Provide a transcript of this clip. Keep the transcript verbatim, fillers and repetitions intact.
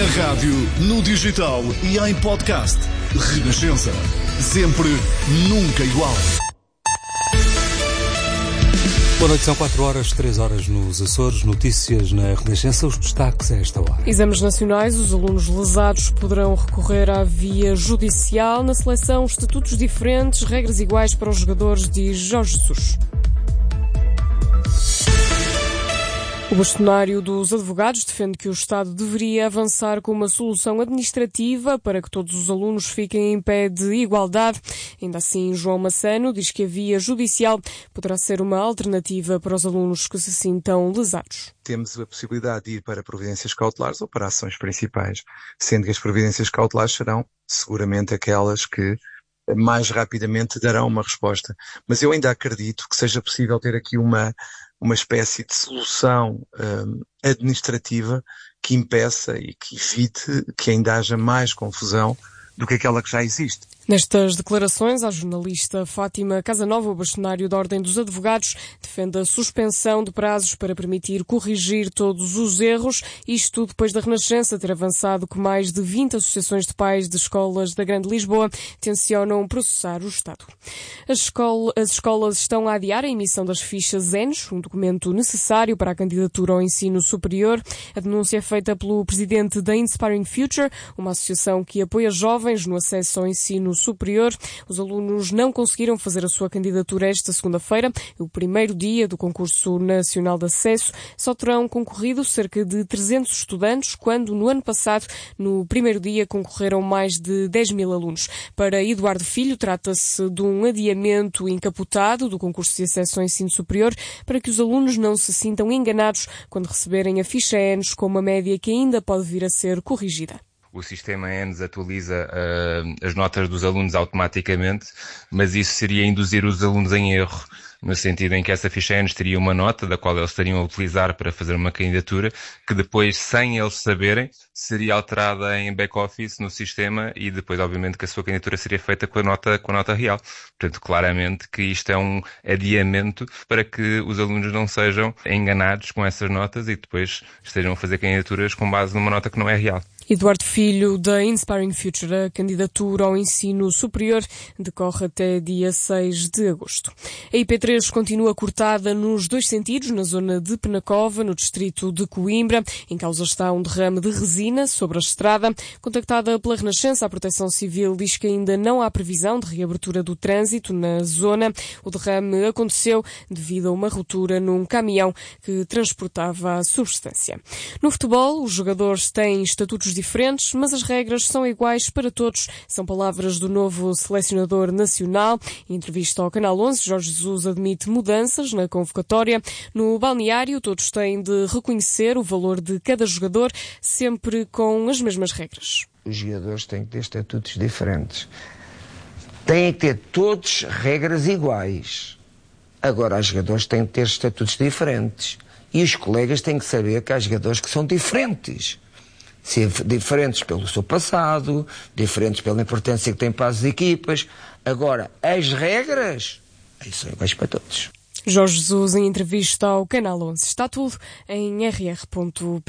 Na rádio, no digital e em podcast. Renascença. Sempre, nunca igual. Boa noite, são quatro horas, três horas nos Açores. Notícias na Renascença, os destaques a esta hora. Exames nacionais, os alunos lesados poderão recorrer à via judicial. Na seleção, estatutos diferentes, regras iguais para os jogadores, diz Jorge Jesus. O bastonário dos advogados defende que o Estado deveria avançar com uma solução administrativa para que todos os alunos fiquem em pé de igualdade. Ainda assim, João Massano diz que a via judicial poderá ser uma alternativa para os alunos que se sintam lesados. Temos a possibilidade de ir para providências cautelares ou para ações principais, sendo que as providências cautelares serão seguramente aquelas que mais rapidamente darão uma resposta. Mas eu ainda acredito que seja possível ter aqui uma uma espécie de solução um, administrativa que impeça e que evite que ainda haja mais confusão do que aquela que já existe. Nestas declarações, a jornalista Fátima Casanova, o bastonário da Ordem dos Advogados, defende a suspensão de prazos para permitir corrigir todos os erros, isto depois da Renascença ter avançado que mais de vinte associações de pais de escolas da Grande Lisboa tencionam processar o Estado. As, escola, as escolas estão a adiar a emissão das fichas ENS, um documento necessário para a candidatura ao ensino superior. A denúncia é feita pelo presidente da Inspiring Future, uma associação que apoia jovens no acesso ao ensino superior. Os alunos não conseguiram fazer a sua candidatura esta segunda-feira, o primeiro dia do concurso nacional de acesso. Só terão concorrido cerca de trezentos estudantes, quando no ano passado, no primeiro dia, concorreram mais de dez mil alunos. Para Eduardo Filho, trata-se de um adiamento encapotado do concurso de acesso ao ensino superior para que os alunos não se sintam enganados quando receberem a ficha ENS com uma média que ainda pode vir a ser corrigida. O sistema ENS atualiza uh, as notas dos alunos automaticamente, mas isso seria induzir os alunos em erro, no sentido em que essa ficha ENS teria uma nota da qual eles estariam a utilizar para fazer uma candidatura, que depois, sem eles saberem, seria alterada em back-office no sistema e depois, obviamente, que a sua candidatura seria feita com a nota, com a nota real. Portanto, claramente que isto é um adiamento para que os alunos não sejam enganados com essas notas e depois estejam a fazer candidaturas com base numa nota que não é real. Eduardo Filho, da Inspiring Future, a candidatura ao ensino superior decorre até dia seis de agosto. A I P três continua cortada nos dois sentidos, na zona de Penacova, no distrito de Coimbra. Em causa está um derrame de resina sobre a estrada. Contactada pela Renascença, a Proteção Civil diz que ainda não há previsão de reabertura do trânsito na zona. O derrame aconteceu devido a uma ruptura num caminhão que transportava a substância. No futebol, os jogadores têm estatutos diferentes, mas as regras são iguais para todos. São palavras do novo selecionador nacional. Em entrevista ao Canal onze, Jorge Jesus admite mudanças na convocatória. No balneário, todos têm de reconhecer o valor de cada jogador, sempre com as mesmas regras. Os jogadores têm que ter estatutos diferentes. Têm que ter todos regras iguais. Agora, os jogadores têm que ter estatutos diferentes. E os colegas têm que saber que há jogadores que são diferentes. Ser diferentes pelo seu passado, diferentes pela importância que têm para as equipas. Agora, as regras, isso são iguais para todos. Jorge Jesus, em entrevista ao Canal onze. Está tudo em r r ponto p